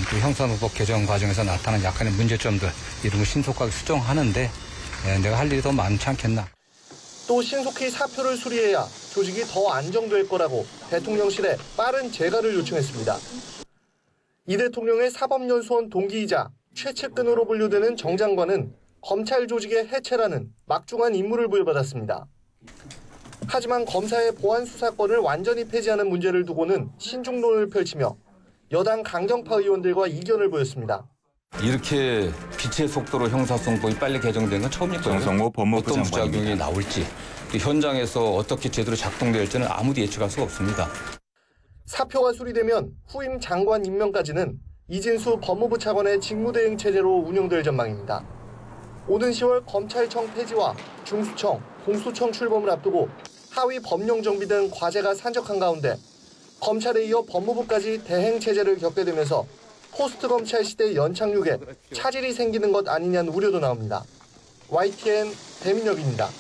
형사소송법 개정 과정에서 나타난 약간의 문제점들 이런 걸 신속하게 수정하는데 내가 할 일이 더 많지 않겠나. 또 신속히 사표를 수리해야 조직이 더 안정될 거라고 대통령실에 빠른 재가를 요청했습니다. 이 대통령의 사법연수원 동기이자 최측근으로 분류되는 정 장관은 검찰 조직의 해체라는 막중한 임무를 부여받았습니다. 하지만 검사의 보안 수사권을 완전히 폐지하는 문제를 두고는 신중론을 펼치며 여당 강정파 의원들과 이견을 보였습니다. 이렇게 빛의 속도로 형사소송법이 빨리 개정된 건 처음이고요. 정성호 법무부 어떤 장관입니다. 부작용이 나올지 또 현장에서 어떻게 제대로 작동될지는 아무도 예측할 수가 없습니다. 사표가 수리되면 후임 장관 임명까지는 이진수 법무부 차관의 직무대행 체제로 운영될 전망입니다. 오는 10월 검찰청 폐지와 중수청, 공수처 출범을 앞두고 하위 법령 정비 등 과제가 산적한 가운데 검찰에 이어 법무부까지 대행 체제를 겪게 되면서 포스트 검찰 시대 연착륙에 차질이 생기는 것 아니냐는 우려도 나옵니다. YTN 배민혁입니다.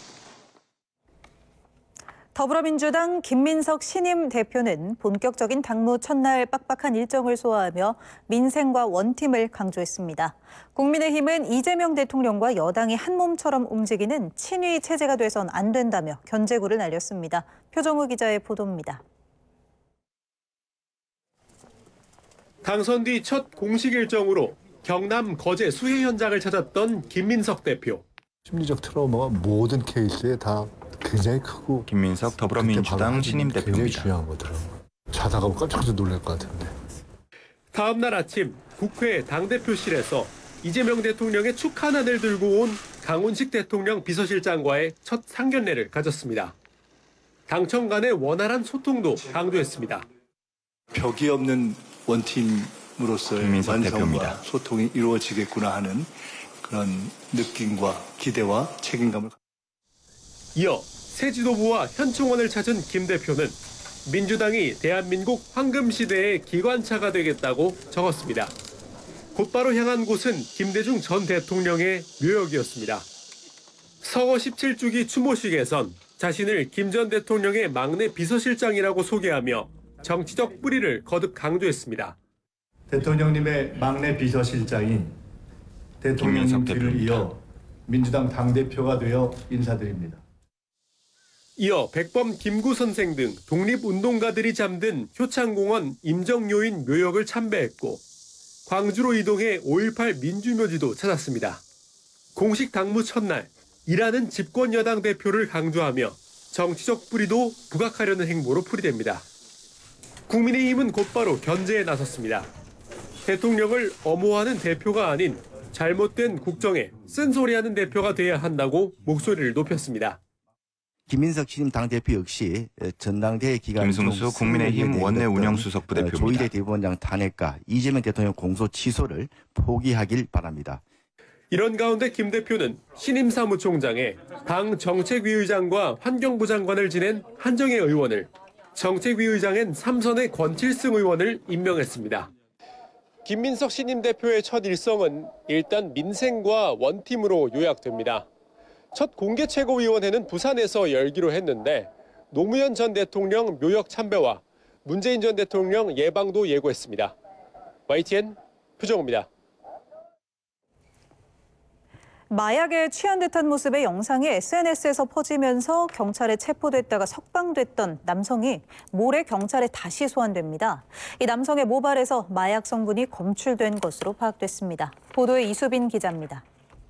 더불어민주당 김민석 신임 대표는 본격적인 당무 첫날 빡빡한 일정을 소화하며 민생과 원팀을 강조했습니다. 국민의힘은 이재명 대통령과 여당이 한 몸처럼 움직이는 친위 체제가 돼선 안 된다며 견제구를 날렸습니다. 표정우 기자의 보도입니다. 당선 뒤 첫 공식 일정으로 경남 거제 수해 현장을 찾았던 김민석 대표. 심리적 트라우마가 모든 케이스에 다 굉장히 크고 김민석 더불어민주당 신임 굉장히 대표입니다. 중요한 거더라고요. 자다가 깜짝 놀랄 것 같은데. 다음 날 아침 국회 당대표실에서 이재명 대통령의 축하난을 들고 온 강훈식 대통령 비서실장과의 첫 상견례를 가졌습니다. 당청 간의 원활한 소통도 강조했습니다. 벽이 없는 원팀으로서의 완성과 대표입니다. 소통이 이루어지겠구나 하는 그런 느낌과 기대와 책임감을. 이어 새 지도부와 현 총원을 찾은 김 대표는 민주당이 대한민국 황금시대의 기관차가 되겠다고 적었습니다. 곧바로 향한 곳은 김대중 전 대통령의 묘역이었습니다. 서거 17주기 추모식에선 자신을 김 전 대통령의 막내 비서실장이라고 소개하며 정치적 뿌리를 거듭 강조했습니다. 대통령님의 막내 비서실장인 대통령님 뒤를 이어 민주당 당대표가 되어 인사드립니다. 이어 백범 김구 선생 등 독립운동가들이 잠든 효창공원 임정요인 묘역을 참배했고 광주로 이동해 5.18 민주묘지도 찾았습니다. 공식 당무 첫날 일하는 집권 여당 대표를 강조하며 정치적 뿌리도 부각하려는 행보로 풀이됩니다. 국민의힘은 곧바로 견제에 나섰습니다. 대통령을 엄호하는 대표가 아닌 잘못된 국정에 쓴소리하는 대표가 돼야 한다고 목소리를 높였습니다. 김민석 신임 당대표 역시 전당대회 기간 중 김승수 국민의힘 원내 운영수석 부대표입니다. 조희대 대법원장 탄핵과 이재명 대통령 공소 취소를 포기하길 바랍니다. 이런 가운데 김 대표는 신임 사무총장에 당 정책위 의장과 환경부 장관을 지낸 한정혜 의원을, 정책위 의장엔 삼선의 권칠승 의원을 임명했습니다. 김민석 신임 대표의 첫 일성은 일단 민생과 원팀으로 요약됩니다. 첫 공개 최고위원회는 부산에서 열기로 했는데 노무현 전 대통령 묘역 참배와 문재인 전 대통령 예방도 예고했습니다. YTN 표정우입니다. 마약에 취한 듯한 모습의 영상이 SNS에서 퍼지면서 경찰에 체포됐다가 석방됐던 남성이 모레 경찰에 다시 소환됩니다. 이 남성의 모발에서 마약 성분이 검출된 것으로 파악됐습니다. 보도에 이수빈 기자입니다.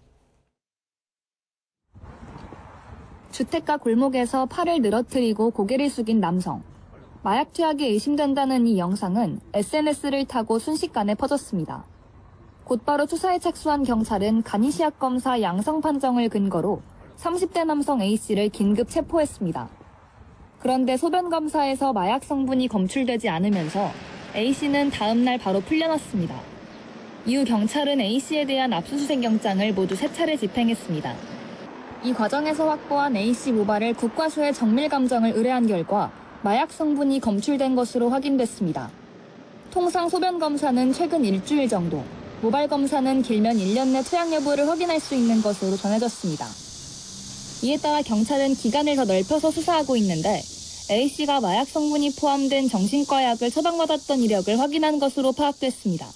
주택가 골목에서 팔을 늘어뜨리고 고개를 숙인 남성. 마약 투약이 의심된다는 이 영상은 SNS를 타고 순식간에 퍼졌습니다. 곧바로 수사에 착수한 경찰은 간이시약 검사 양성 판정을 근거로 30대 남성 A씨를 긴급 체포했습니다. 그런데 소변 검사에서 마약 성분이 검출되지 않으면서 A씨는 다음 날 바로 풀려났습니다. 이후 경찰은 A씨에 대한 압수수색 영장을 모두 3차례 집행했습니다. 이 과정에서 확보한 A씨 모발을 국과수에 정밀 감정을 의뢰한 결과 마약 성분이 검출된 것으로 확인됐습니다. 통상 소변 검사는 최근 일주일 정도, 모발 검사는 길면 1년 내 투약 여부를 확인할 수 있는 것으로 전해졌습니다. 이에 따라 경찰은 기간을 더 넓혀서 수사하고 있는데 A씨가 마약 성분이 포함된 정신과 약을 처방받았던 이력을 확인한 것으로 파악됐습니다.